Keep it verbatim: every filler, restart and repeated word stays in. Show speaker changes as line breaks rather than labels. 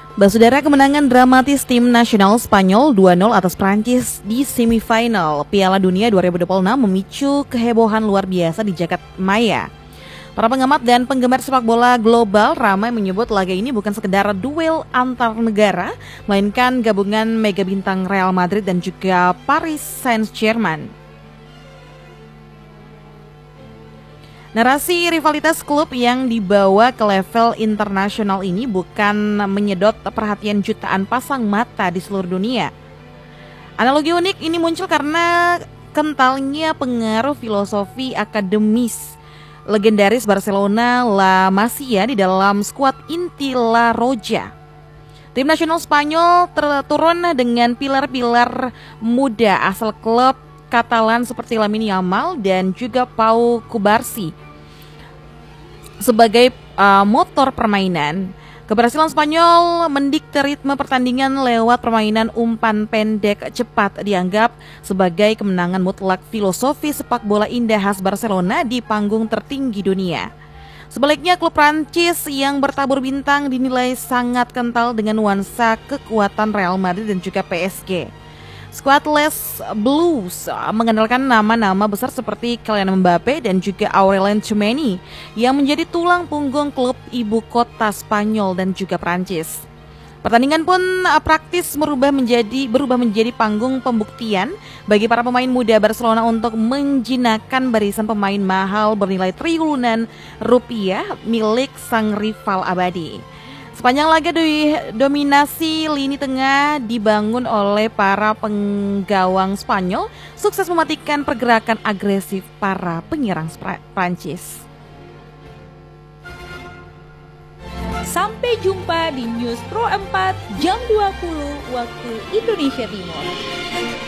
Saudara, kemenangan dramatis tim nasional Spanyol dua nol atas Prancis di semifinal Piala Dunia dua ribu dua puluh enam memicu kehebohan luar biasa di jagat maya. Para pengamat dan penggemar sepak bola global ramai menyebut laga ini bukan sekedar duel antar negara, melainkan gabungan mega bintang Real Madrid dan juga Paris Saint-Germain. Narasi rivalitas klub yang dibawa ke level internasional ini bukan menyedot perhatian jutaan pasang mata di seluruh dunia. Analogi unik ini muncul karena kentalnya pengaruh filosofi akademis legendaris Barcelona La Masia di dalam skuad inti La Roja. Tim nasional Spanyol terturun dengan pilar-pilar muda asal klub Katalan seperti Lamine Yamal dan juga Pau Cubarsí sebagai uh, motor permainan. Keberhasilan Spanyol mendikte ritme pertandingan lewat permainan umpan pendek cepat dianggap sebagai kemenangan mutlak filosofi sepak bola indah khas Barcelona di panggung tertinggi dunia. Sebaliknya, klub Prancis yang bertabur bintang dinilai sangat kental dengan nuansa kekuatan Real Madrid dan juga P S G. Skuad Les Blues mengandalkan nama-nama besar seperti Kylian Mbappe dan juga Aurelien Tchouameni yang menjadi tulang punggung klub ibu kota Spanyol dan juga Prancis. Pertandingan pun praktis merubah menjadi berubah menjadi panggung pembuktian bagi para pemain muda Barcelona untuk menjinakkan barisan pemain mahal bernilai triliunan rupiah milik sang rival abadi. Sepanjang laga dominasi lini tengah dibangun oleh para penggawang Spanyol, sukses mematikan pergerakan agresif para penyerang Prancis.
Sampai jumpa di News Pro empat jam dua puluh waktu Indonesia Timur.